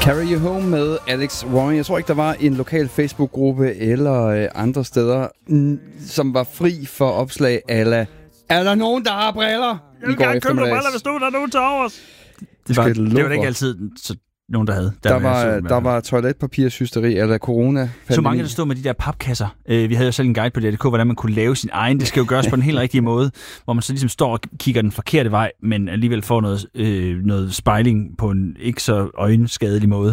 Carry You Home med Alex Warren. Jeg tror ikke, der var en lokal Facebook-gruppe eller andre steder, som var fri for opslag ala: er der nogen, der har briller? Jeg vil gerne købe nogle briller, hvis der er nogen til overs. Det var ikke altid nogen, der havde. Der var toiletpapirshysteri eller corona. Så mange, der stod med de der papkasser. Vi havde jo selv en guide på DK, hvordan man kunne lave sin egen. Det skal jo gøres på den helt rigtige måde, hvor man så ligesom står og kigger den forkerte vej, men alligevel får noget spejling på en ikke så øjenskadelig måde.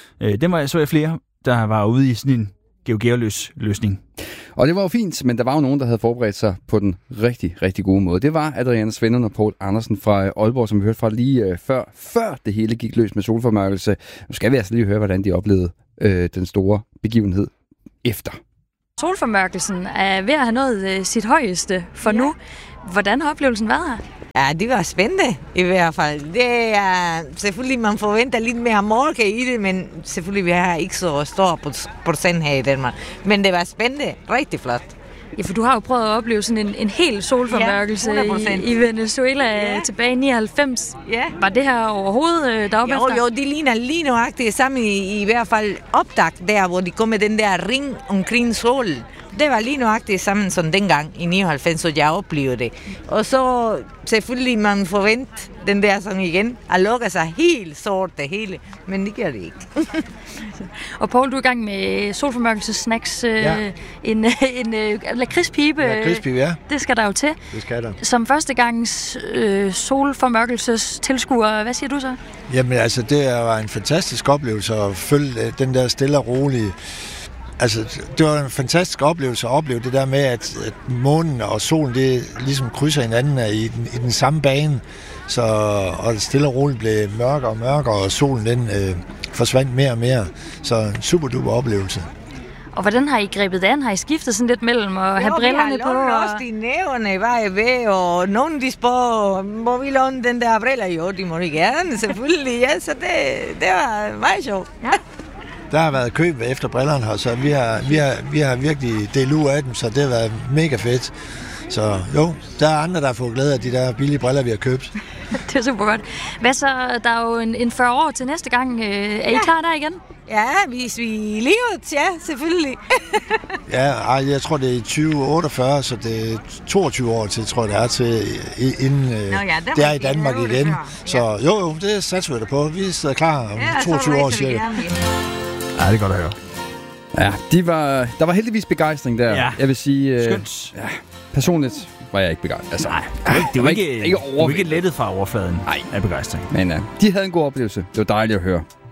Så jeg flere, der var ude i sådan en GeoGeo-løs løsning. Og det var jo fint, men der var jo nogen, der havde forberedt sig på den rigtig, rigtig gode måde. Det var Adriana Svendsen og Poul Andersen fra Aalborg, som vi hørte fra lige før det hele gik løs med solformørkelse. Nu skal vi altså lige høre, hvordan de oplevede den store begivenhed efter. Solformørkelsen er ved at have nået sit højeste for nu. Hvordan har oplevelsen været her? Ja, det var spændende i hvert fald. Det er selvfølgelig, man forventer lidt mere mørke i det, men selvfølgelig vi har ikke så stor procent her i Danmark. Men det var spændende, rigtig flot. Ja, for du har jo prøvet at opleve sådan en hel solformørkelse i Venezuela tilbage i 99. Ja. Var det her overhovedet deroppe efter? Jo, det ligner lige nøjagtigt sammen i hvert fald opdagt der, hvor de går med den der ring omkring solen. Det var lige nøjagtigt sammen sådan dengang i 99, så jeg oplevede det. Og så selvfølgelig man forventer den der sådan igen, at lukke sig helt sort det hele, men det gør det ikke. Og Poul, du er i gang med solformørkelsesnacks, en lakridspibe. Lakridspibe, ja. Det skal der jo til. Det skal der. Som førstegangs solformørkelsestilskuer, hvad siger du så? Jamen altså, det var en fantastisk oplevelse at følge den der stille og rolige. Altså, det var en fantastisk oplevelse at opleve det der med, at månen og solen, det ligesom krydser hinanden i den samme bane. Og stille og roligt blev mørkere og mørkere, og solen den forsvandt mere og mere. Så en super duper oplevelse. Og hvordan har I grebet det an? Har I skiftet sådan lidt mellem at have brillerne på? Jo, vi har lånt også de nævne vej ved, og nogen de spørger, må vi låne den der briller? Jo, de må de gerne, selvfølgelig. Ja, så det var meget sjovt. Ja. Der har været køb efter brillerne her, så vi har virkelig delt ud af dem, så det har været mega fedt. Så jo, der er andre, der har fået glæde af de der billige briller, vi har købt. Det er super godt. Hvad så? Der er jo en 40 år til næste gang. Er I klar der igen? Ja, hvis vi lever, ja, selvfølgelig. Ja, jeg tror, det er i 2048, så det er 22 år til, tror jeg, det er til, inden det er i Danmark igen. Så jo, det satser vi da på. Vi sidder klar om 22 år, cirka. Ja, det er godt at høre. Ja, der var heldigvis begejstring der. Ja. Jeg vil sige... Skønt. Ja, personligt var jeg ikke begejstret. Altså, nej, det var ikke lettet fra overfladen af begejstring. Men de havde en god oplevelse. Det var dejligt at høre.